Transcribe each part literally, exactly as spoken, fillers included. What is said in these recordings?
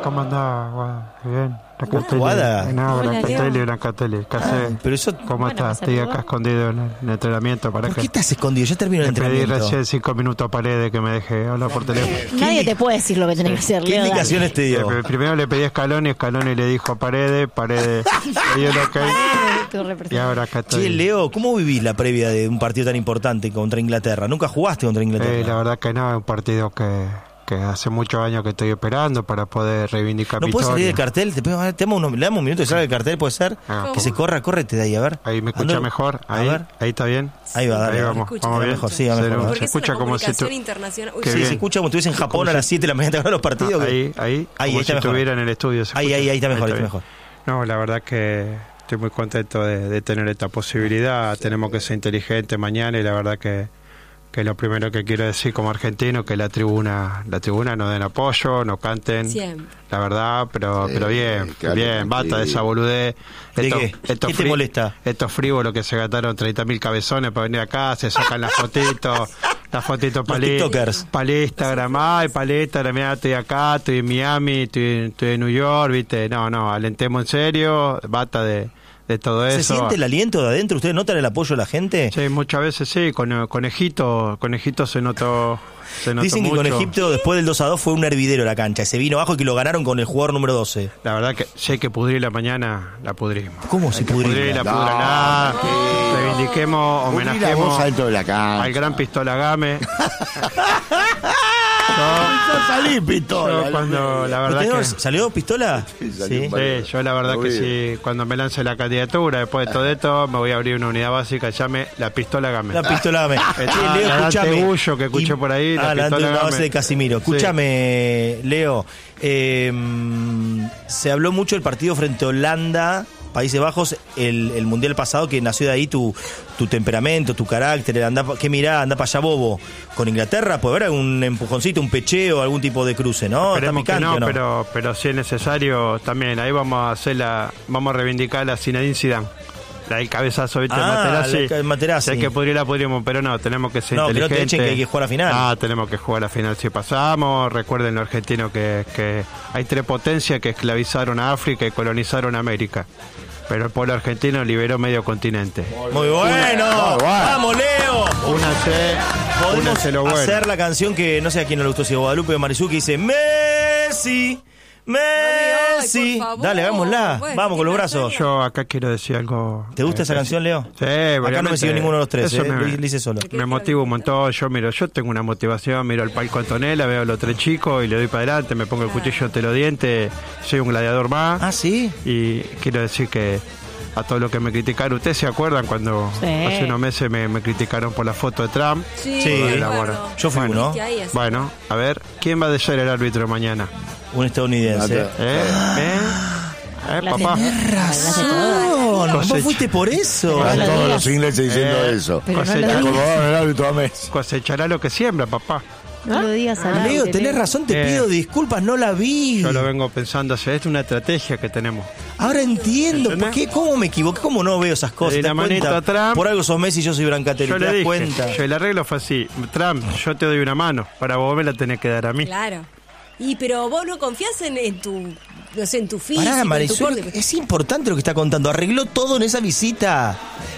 ¿Cómo andás, Guada? Bien. Guada. No, Brancatelli, Brancatelli. Ah, pero eso... ¿Cómo Bueno, estás? me Estoy saludó. acá escondido en el, en el entrenamiento. Para ¿Por que qué estás escondido? Ya terminó el le pedí entrenamiento. recién cinco minutos a Paredes que me dejé hablar por teléfono. Nadie te puede decir lo que tenés que hacer, ¿Qué Leo. dale. indicaciones te dio? Eh, Primero le pedí a Scaloni, Scaloni le dijo a Paredes, Paredes le dio el ok. Tu Y representante. ahora acá estoy. Che, Leo, ¿cómo vivís la previa de un partido tan importante contra Inglaterra? ¿Nunca jugaste contra Inglaterra? Eh, la verdad que no, es un partido que, que hace muchos años que estoy esperando para poder reivindicar ¿No puedes salir del victoria. cartel? ¿Te, puedo- te damos unos- le damos un minuto y salga del cartel, ¿puede ser? Ah, que se corra, córrete de ahí, a ver. Ahí me escucha Ando- mejor. A Ahí, ver. ahí está bien. Ahí va, dale. Ahí dale. vamos, Escucha, vamos va bien. mejor, sí, va Se- mejor, va. se Porque es escucha una como si comunicación tu- internacional. Uy, Qué Sí, bien. se escucha como estuviese en Japón Como a las si- siete de la mañana, ¿te acuerdas los partidos? que- Ahí, ahí, Ahí, como ahí está si mejor. estuviera en el estudio. se Ahí, escucha. ahí, ahí está mejor, ahí está bien. mejor. No, la verdad que estoy muy contento de, de tener esta posibilidad. Tenemos que ser inteligentes mañana y la verdad que, que lo primero que quiero decir como argentino que la tribuna, la tribuna nos den apoyo, nos canten. Siempre. La verdad, pero Sí, pero bien, que hable bien, basta de tranquilo. esa boludez. ¿De Estos- qué? estos ¿Qué te frí- molesta? Estos frívolos que se gastaron treinta mil cabezones para venir acá, se sacan las fotitos, las fotitos para tiktokers. para Instagram, ay, para Instagram, mirá, estoy acá, estoy en Miami, estoy, estoy en New York, viste, no, no, alentemos en serio, basta de, de todo ¿Se eso. siente el aliento de adentro? ¿Ustedes notan el apoyo de la gente? Sí, muchas veces sí, con conejito, conejito se notó, se notó Dicen que mucho. con Egipto después del dos a dos fue un hervidero la cancha. Se vino abajo y que lo ganaron con el jugador número doce. La verdad que si hay que pudrirla mañana, la pudrimos. ¿Cómo se pudrirla? Pudrirla, No, pudrirla, no. reivindiquemos, Pudrí la voz homenajemos adentro de la cancha. al gran Pistola Game. yo, Salí, pistola. yo cuando la verdad ¿Usted no- que ¿Salió pistola? Sí, salió un sí, yo la verdad Lo que vi. sí, cuando me lance la candidatura, después de todo esto, me voy a abrir una unidad básica, llame la Pistola Game. La pistola Game. Ah, Che, la Leo, Dante escuchame. Gullo que escuché por ahí, la Ah, la pistola Dante, una base Game. de Casimiro. Sí. Escúchame, Leo. eh, se habló mucho del partido frente a Holanda, Países Bajos, el, el mundial pasado, que nació de ahí tu, tu temperamento, tu carácter, anda, ¿qué mirá? Anda para allá bobo. Con Inglaterra puede haber un empujoncito, un pecheo, algún tipo de cruce, ¿no? Esperemos ¿Está que picante no, o pero pero si es necesario también ahí vamos a hacer la vamos a reivindicar la Zinedine Zidane. La del cabezazo, ¿viste? Ah, Materazzi. la del Materazzi. Si hay que pudrir la pudrimos, pero no, tenemos que ser No, que no te inteligentes. echen, que hay que jugar la final. Ah, tenemos que jugar la final si pasamos. Recuerden los argentinos que, que hay tres potencias que esclavizaron a África y colonizaron América. Pero el pueblo argentino liberó medio continente. Muy bueno. Muy bueno. Vamos, Leo. Únanse, Podemos únanse lo bueno. hacer la canción que no sé a quién no le gustó, si a Guadalupe o Marisú, que dice Messi, Messi. Ay, por favor. Dale, hagámosla. Bueno, Vamos con los tiene brazos. razón. Yo acá quiero decir algo. ¿Te gusta eh, esa canción, Leo? Sí, Acá no me obviamente. siguió ninguno de los tres, Eso eh. me- Lo hice solo. Me motiva un montón. Yo miro, yo tengo una motivación, miro el palco Antonella, veo a los tres chicos y le doy para adelante, me pongo el cuchillo entre los dientes, soy un gladiador más. Ah, ¿sí? Y quiero decir que a todos los que me criticaron, ¿ustedes se acuerdan cuando Sí. hace unos meses me, me criticaron por la foto de Trump? Sí, Sí. me Bueno, acuerdo. Yo fui uno. Estuviste ahí, así. Bueno, a ver, ¿quién va a ser el árbitro mañana? Un estadounidense. Nada. ¿Eh? ¿Eh? ¿Eh, La papá? tenés razón. ¿Vos Cosecha. fuiste por eso? Pero Están no lo todos digas. los ingleses diciendo Eh, eso. Pero no Cosecha. lo digas, Acomodaron el árbitro a Messi. Cosechará lo que siembra, papá. no lo digas al Leo, aire, tenés Leo. razón, te Eh. pido disculpas, no la vi. Yo lo vengo pensando, o sea, es una estrategia que tenemos. Ahora entiendo, ¿por ¿Entendés? qué? ¿Cómo me equivoqué? ¿Cómo no veo esas cosas? Le di ¿Te la das cuenta? manito a Trump. Por algo sos Messi y yo soy Brancatelli, Yo ¿te le das dije, cuenta? yo el arreglo fue así, Trump, yo te doy una mano, para vos me la tenés que dar a mí. Claro. Y pero vos no confías en, en tu, no sé, en tu físico, Pará, en tu Marisol, porte. es importante lo que está contando. Arregló todo en esa visita.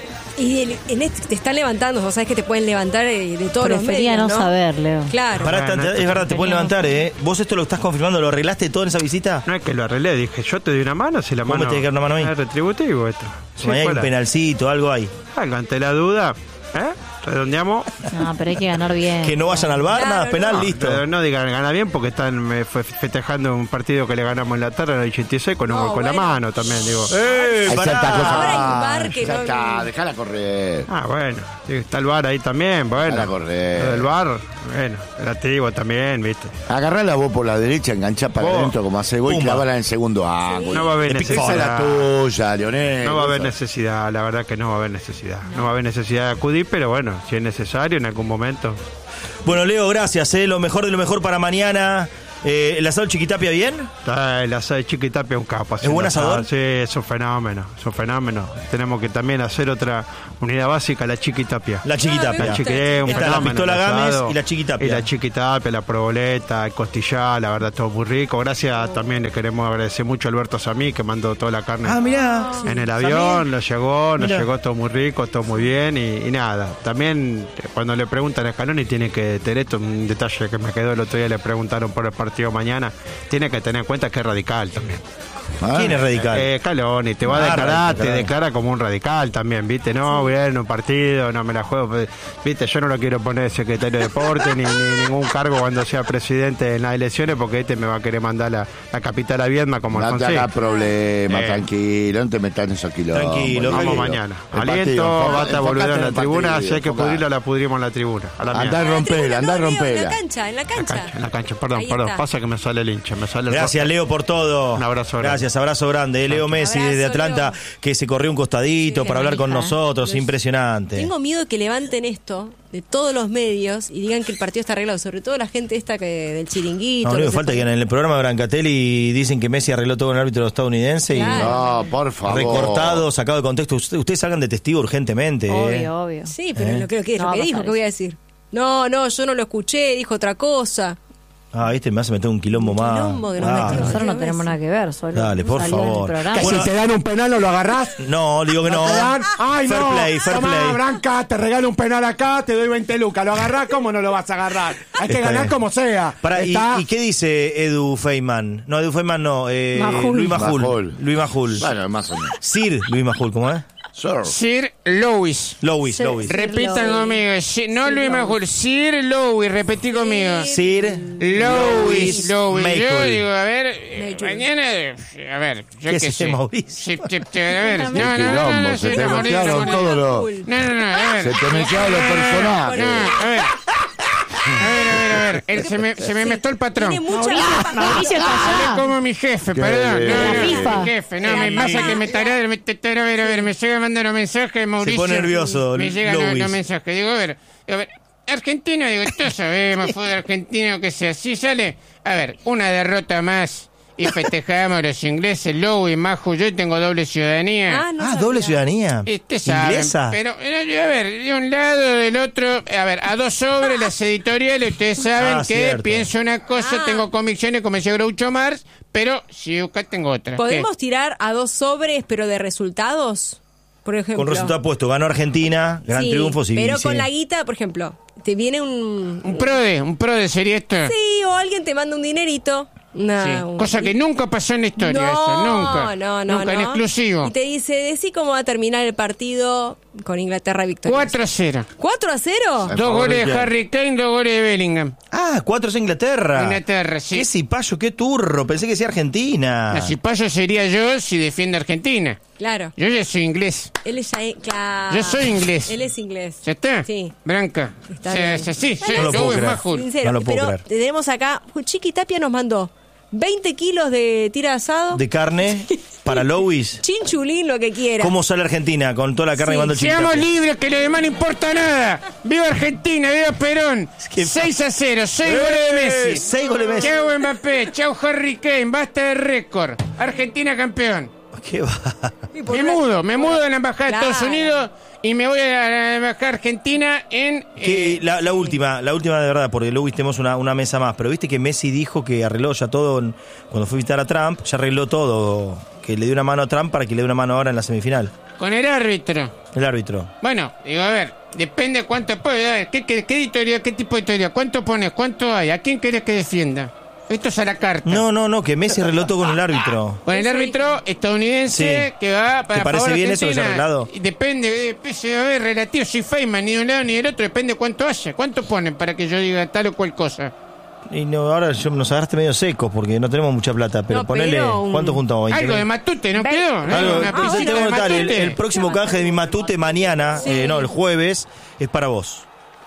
Y el- en este te están levantando, vos sabés que te pueden levantar de, de todos los Prefería medios, no ¿no? saber, Leo. Claro. Pará, Bueno, ta- ta- es verdad, te pueden teníamos- levantar, ¿eh? ¿Vos esto lo estás confirmando? ¿Lo arreglaste todo en esa visita? No es que lo arreglé, dije, yo te doy una mano, si la ¿Vos me mano tenés que dar una mano a mí? es retributivo esto. Sí, Mañana hay un fuera. penalcito, algo hay. Algo ante la duda, ¿eh? Redondeamos. No, pero hay que ganar bien. Que no vayan al bar, Claro, nada, penal, no. listo. Pero no digan gana bien porque están eh, fe- festejando un partido que le ganamos en la tarde en el ochenta y seis con, un No, gol con la bueno. mano también, digo. ¡Eh, Hay pará! ciertas cosas. Ahora hay un bar que ya no- está, déjala correr. Ah, bueno, sí, está el bar ahí también, bueno. Déjala correr. Lo del bar, bueno, relativo también, ¿viste? Agarrá la voz por la derecha, enganchá para Oh. adentro como hace vos y Pumba. clavala en el segundo ángulo. No va a haber Epic Esa es la necesidad. tuya, Leonel. No va a haber Esa- necesidad, la verdad que no va a haber necesidad. No va a haber necesidad de acudir, pero bueno, si es necesario en algún momento. Bueno, Leo, gracias, ¿eh? Lo mejor de lo mejor para mañana. Eh, ¿El asado Chiquitapia bien? Está el asado de Chiquitapia es un capo. ¿Es buen asador? Sí, es un fenómeno, es un fenómeno. Tenemos que también hacer otra unidad básica, la Chiquitapia. La Chiquitapia. La chiqui, es un Está la fenómeno, pistola el Gámez asado. y la Chiquitapia. Y la Chiquitapia, la proboleta, el costillar, la verdad, todo muy rico. Gracias, también le queremos agradecer mucho a Alberto Samí, que mandó toda la carne Ah, mirá. en el avión, nos llegó, nos Mirá. llegó todo muy rico, todo muy bien y, y nada. También cuando le preguntan a Scaloni tiene que tener esto, un detalle que me quedó el otro día, le preguntaron por el partido mañana, tiene que tener en cuenta que es radical también. ¿Quién es radical? Eh, Scaloni, te va a Ah, declarar, radical. te declara como un radical también, ¿viste? No, voy a ir en un partido, no me la juego. pues, ¿Viste? Yo no lo quiero poner secretario de deporte ni, ni ningún cargo cuando sea presidente en las elecciones porque este me va a querer mandar la, la capital a Viedma como No te Alfonsín. hagas problema, Eh. tranquilo, no te metas en esos kilómetros. Tranquilo, Vamos tranquilo. mañana. El Aliento, partido, bata enfocate boludeo en en la el tribuna, partido, si hay que enfocate. pudrirla, la pudrimos en la tribuna. A la Andá mierda. a romperla, andá a No, Leo, en romperla. la cancha, en la En cancha. la cancha, en la cancha, perdón, Ahí perdón. está. Pasa que me sale el hincha, me sale el Gracias, Leo, por todo. Un abrazo grande. Gracias, abrazo grande. Eh, Leo Messi Abrazo, desde Atlanta, Leo. que se corrió un costadito Sí, para hablar con manija, ¿eh? nosotros. Los- Impresionante. Tengo miedo que levanten esto de todos los medios y digan que el partido está arreglado, sobre todo la gente esta que del chiringuito. No, lo que único que se falta es que pone- en el programa de Brancatelli dicen que Messi arregló todo con el árbitro estadounidense Claro. No, por y favor. recortado, sacado de contexto. Usted- ustedes salgan de testigo urgentemente. eh. Obvio, obvio. Sí, pero ¿Eh? lo que, que- No lo va que a dijo, pasar ¿qué voy a eso. decir? No, no, yo no lo escuché, dijo otra cosa. Ah, viste, me hace meter un quilombo más. quilombo que nos Ah, metió. Nosotros no Messi. tenemos nada que ver, solo Dale, por salió en el favor. programa. Que Bueno. si te dan un penal no lo agarrás. No, digo que no. ¿Te dan? Ay, fair no. play, fair Tomá, play. Branca, te regalo un penal acá, te doy veinte lucas. ¿Lo agarrás? ¿Cómo no lo vas a agarrar? Hay que Está ganar bien. como sea. Pará, ¿y, Está- y qué dice Edu Feynman? No, Edu Feynman no. Eh, Majul. Luis Majul. Majul. Luis Majul. Bueno, más o menos. Sir Luis Majul, ¿cómo es? Sir. Sir Lewis. Lois, Sí. Lois. Sir Repitan Lewis. conmigo. Si- no Sir Luis Lewis. Majul. Sir Lewis. Repetí conmigo. Sir Lewis. Lewis. Yo Majul. digo, a ver, eh, Majul. mañana, eh, a ver, yo ¿Qué qué es ese sé. Mauricio? Sí, sí, sí, a ver, no, Qué no, no, no, quilombo, no, se sí, te no, mezclaron Mauricio, todos los- Mauricio. No, no, no, a ver. Se te mezclaron los personajes. No, a ver. A ver, a ver, a ver. Él, se me, se me mezcló el patrón. Tiene mucha Mauricio está Hablé allá. como mi jefe, Qué perdón. bien. No, no, La FIFA. mi jefe, no, La me pasa FIFA. que me taladra, me taladra, a ver, a ver, me llega mandando mensajes, Mauricio. pone nervioso, Me llegan los, Luis. los mensajes. Digo, a ver, a ver, Argentina, digo, todos sabemos, fútbol argentino, que sea así, sale. A ver, una derrota más y festejamos a los ingleses, Lowe y Maju, yo tengo doble ciudadanía. Ah, no Ah, sabía. doble ciudadanía. Este sabe, ¿Inglesa? pero eh, a ver, de un lado, del otro, a ver, a dos sobres las editoriales, ustedes saben Ah, que cierto. pienso una cosa, Ah. tengo convicciones como decía Groucho Marx, pero si acá tengo otra. ¿Podemos ¿Qué? tirar a dos sobres, pero de resultados? Por ejemplo. Con resultado puesto, ganó Argentina, gran Sí, triunfo, sí. Pero sí. con la guita, por ejemplo, te viene un. Un prode, un prode sería esto. Sí, o alguien te manda un dinerito. Una, Sí, un- cosa que nunca pasó en la historia, no, eso, nunca. No, no, nunca no. en exclusivo. Y te dice, decí cómo va a terminar el partido con Inglaterra victoriosa. cuatro a cero. ¿cuatro a cero? ¿En Dos favor goles de de quién? Harry Kane, dos goles de Bellingham. Ah, cuatro es Inglaterra. Inglaterra, sí. Qué cipayo, qué turro. Pensé que sea Argentina. Así paso sería yo si defiende a Argentina. Claro. Yo ya soy inglés. Él es ya, claro. Yo soy inglés. Él es inglés. ¿Ya está? Sí. Branca. Está O sea, bien. es así, sí, No lo puedo Lewis creer. Majul. Sincero, No lo puedo pero creer. tenemos acá, Chiqui Tapia nos mandó veinte kilos de tira de asado, De carne para Lois. chinchulín, lo que quiera. ¿Cómo sale Argentina con toda la carne Sí. y mando el Seamos chiquitapia? libres, que lo demás no importa nada. ¡Viva Argentina! ¡Viva Perón! que- seis a cero, seis ¡Eh! goles de Messi. Seis goles de Messi. Chau Mbappé, chau Harry Kane, basta de récord. Argentina campeón. ¿Qué va? Me mudo, me mudo de la embajada Claro. de Estados Unidos y me voy a la embajada argentina en... Que eh, la, la última, la última de verdad, porque luego tenemos una, una mesa más, pero viste que Messi dijo que arregló ya todo en- cuando fue a visitar a Trump, ya arregló todo, que le dio una mano a Trump para que le dé una mano ahora en la semifinal, con el árbitro. el árbitro. Bueno, digo, a ver, depende cuánto puede. A ver, ¿qué, qué, qué editorial, qué tipo de editorial? ¿Cuánto pones? ¿Cuánto hay? ¿A quién querés que defienda? Esto es a la carta. No, no, no, que Messi arregló todo con el árbitro. Con el árbitro estadounidense Sí. que va para ¿Te parece favor bien eso que se ha Argentina. arreglado? Y Depende, depende, a ver, relativo, soy Feynman, ni de un lado ni del otro, depende cuánto haya. ¿Cuánto ponen para que yo diga tal o cual cosa? Y no, ahora yo, nos agarraste medio secos porque no tenemos mucha plata, pero No, ponele, pero un- ¿cuánto juntamos? ¿veinte Algo de mil? Matute, ¿no Ve- quedó? ¿No? Algo, Una pero piscina te voy a de contar, el, Matute. el próximo canje de mi matute mañana, eh, no, el jueves, es para vos.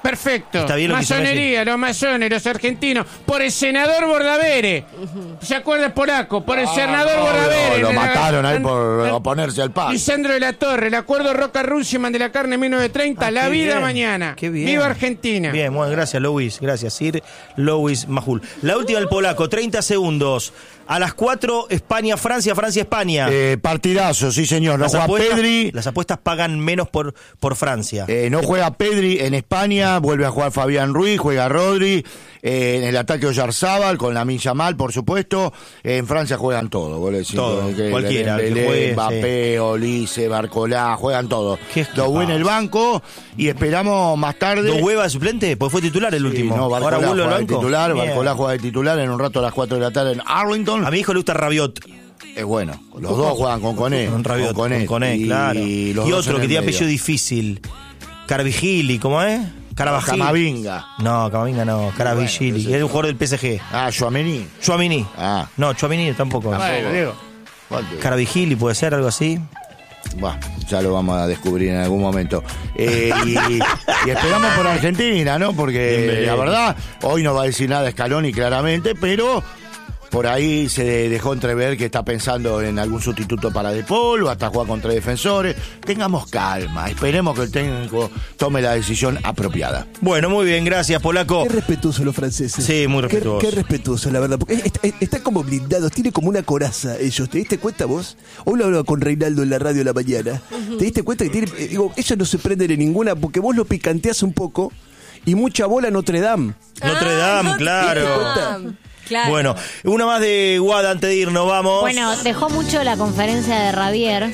Perfecto. Está bien lo que hizo Masonería, los masones, los argentinos. Por el senador Bordavere. ¿Se acuerda el polaco? Por el senador No, Bordavere. lo En la- mataron ahí en- por en- oponerse al paz. Lisandro de la Torre, el acuerdo Roca-Runciman de la carne mil novecientos treinta, Ah, la qué vida bien. mañana. Qué bien. Viva Argentina. Bien, bueno, gracias, Louis. Gracias, Sir Louis Majul. La última del polaco, treinta segundos. A las cuatro, España, Francia, Francia, España. Eh, partidazo, sí señor. No las, juega apuestas, Pedri. las apuestas pagan menos por, por Francia. Eh, no juega Pedri en España, vuelve a jugar Fabián Ruiz, juega Rodri, eh, en el ataque Oyarzábal, con Lamine Yamal, por supuesto. Eh, en Francia juegan todo, boludo. decir, Todo, con- que- cualquiera, el que Dembélé, juegue, Mbappé, Olise, Barcolá, juegan todo. Qué Doué en el equipazo. banco y esperamos más tarde. ¿Dos huevas de suplente? Pues fue titular el Sí, último. no, Ahora Barcolá vuelve al juega de banco. titular, Bien. Barcolá juega de titular en un rato a las cuatro de la tarde en Arlington. A mi hijo le gusta Rabiot. Es bueno, los dos juegan con Coné. Con Rabiot, con Coné, Coné, y, claro. Y, los Y dos otro en que el tiene medio. apellido difícil. Carvigili, ¿cómo es? Carabajil. Camavinga. No, Camavinga no, Carabigili. Bueno, es un jugador del P S G. Ah, Chouameni. Chuamini. Ah. No, Chuamini tampoco. Bueno, Diego. ¿Cuál te- Carabigili puede ser, algo así. Bueno, ya lo vamos a descubrir en algún momento. Eh, y, y esperamos por Argentina, ¿no? Porque Bienvenido. la verdad, hoy no va a decir nada Scaloni claramente, pero por ahí se dejó entrever que está pensando en algún sustituto para De Paul o hasta jugar con tres defensores. Tengamos calma, esperemos que el técnico tome la decisión apropiada. Bueno, muy bien, gracias, Polaco. Qué respetuosos los franceses. Sí, muy Qué- respetuosos. Qué, respetuosos, la verdad. Porque est- est- están como blindados, tienen como una coraza ellos. ¿Te diste cuenta vos? Hoy lo hablaba con Reinaldo en la radio a la mañana. ¿Te diste cuenta que tienen, eh, digo, ellos no se prenden en ninguna porque vos lo picanteás un poco y mucha bola Notre Dame. Notre Dame, Ah, claro. Notre Dame. Claro. Bueno, una más de Guada antes de irnos, vamos. Bueno, dejó mucho la conferencia de Javier.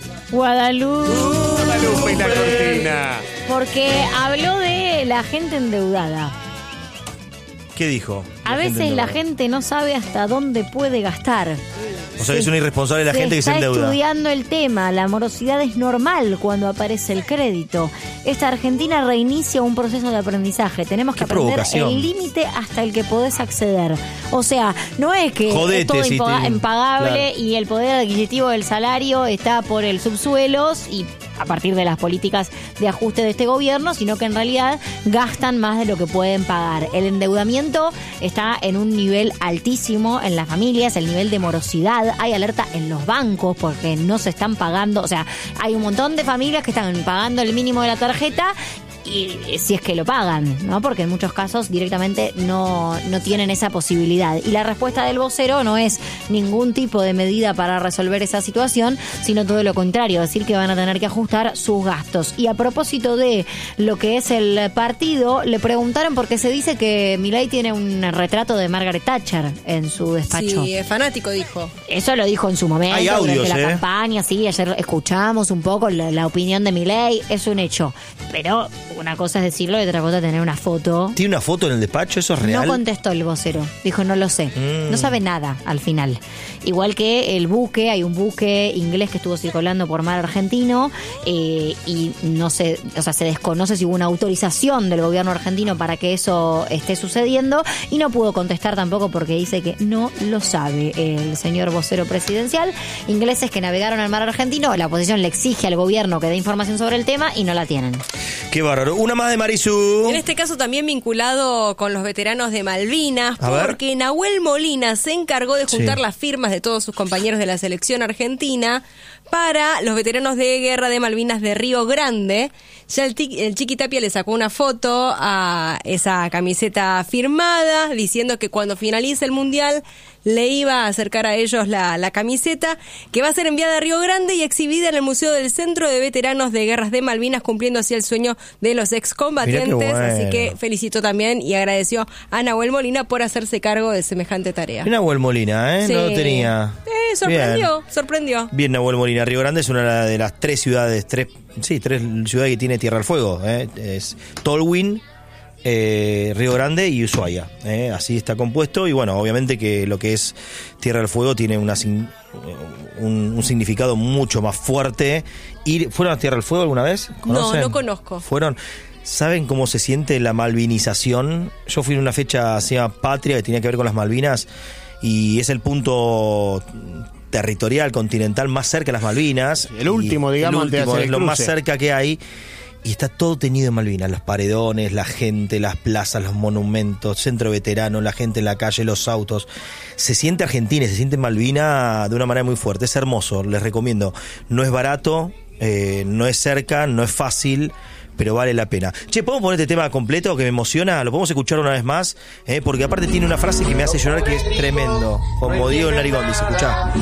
Guadalupe. Guadalupe y la cortina. Porque habló de la gente endeudada. ¿Qué dijo? A veces la gente no sabe hasta dónde puede gastar. O sea, es una irresponsable la Se gente que se está endeuda. estudiando el tema. La morosidad es normal cuando aparece el crédito. Esta Argentina reinicia un proceso de aprendizaje. Tenemos que Qué aprender provocación. el límite hasta el que podés acceder. O sea, no es que Jodete, es todo si impoga- te- impagable claro. y el poder adquisitivo del salario está por el subsuelos y a partir de las políticas de ajuste de este gobierno, sino que en realidad gastan más de lo que pueden pagar. El endeudamiento está en un nivel altísimo en las familias, el nivel de morosidad, hay alerta en los bancos porque no se están pagando, o sea, hay un montón de familias que están pagando el mínimo de la tarjeta y si es que lo pagan, ¿no? Porque en muchos casos directamente no, no tienen esa posibilidad. Y la respuesta del vocero no es ningún tipo de medida para resolver esa situación, sino todo lo contrario, decir que van a tener que ajustar sus gastos. Y a propósito de lo que es el partido, le preguntaron porque se dice que Milei tiene un retrato de Margaret Thatcher en su despacho. Sí, es fanático, dijo. Eso lo dijo en su momento, Hay audios, durante la ¿eh? campaña, sí, ayer escuchamos un poco la, la opinión de Milei, es un hecho. Pero una cosa es decirlo y otra cosa es tener una foto. ¿Tiene una foto en el despacho? ¿Eso es real? No contestó el vocero, dijo no lo sé, Mm. no sabe nada al final. Igual que el buque, hay un buque inglés que estuvo circulando por mar argentino eh, y no sé, o sea, se desconoce si hubo una autorización del gobierno argentino para que eso esté sucediendo y no pudo contestar tampoco porque dice que no lo sabe el señor vocero presidencial. Ingleses que navegaron al mar argentino, la oposición le exige al gobierno que dé información sobre el tema y no la tienen. Qué bárbaro. Una más de Marisú. En este caso también vinculado con los veteranos de Malvinas, A ver. porque Nahuel Molina se encargó de juntar Sí. las firmas de todos sus compañeros de la selección argentina para los veteranos de guerra de Malvinas de Río Grande. Ya el, ti- el Chiqui Tapia le sacó una foto a esa camiseta firmada, diciendo que cuando finalice el Mundial le iba a acercar a ellos la, la camiseta, que va a ser enviada a Río Grande y exhibida en el Museo del Centro de Veteranos de Guerras de Malvinas, cumpliendo así el sueño de los excombatientes. Mirá qué bueno. Así que felicitó también y agradeció a Nahuel Molina por hacerse cargo de semejante tarea. Bien Nahuel Molina, ¿eh? Sí. No lo tenía. Eh, sorprendió, Bien. sorprendió. Bien, Nahuel Molina. Río Grande es una de las tres ciudades, tres, sí, tres ciudades que tiene Tierra del Fuego. ¿eh? Es Tolwyn, eh, Río Grande y Ushuaia. ¿eh? Así está compuesto y bueno, obviamente que lo que es Tierra del Fuego tiene una, sin- un, un significado mucho más fuerte. Ir, ¿Fueron a Tierra del Fuego alguna vez? No, ¿Conocen? no conozco. Fueron... ¿Saben cómo se siente la malvinización? Yo fui en una fecha hacia Patria que tenía que ver con las Malvinas y es el punto territorial, continental más cerca de las Malvinas. El último, Y digamos, el antes de último, hacer es el lo cruce. más cerca que hay. y está todo teñido en Malvinas, los paredones, la gente, las plazas, los monumentos, centro veterano, la gente en la calle, los autos. Se siente Argentina, se siente Malvina de una manera muy fuerte, es hermoso, les recomiendo. No es barato, eh, no es cerca, no es fácil, pero vale la pena. Che, ¿podemos poner este tema completo que me emociona? ¿Lo podemos escuchar una vez más? Eh, porque aparte tiene una frase que me hace llorar que es tremendo. Como Diego el Narigón dice, escuchá.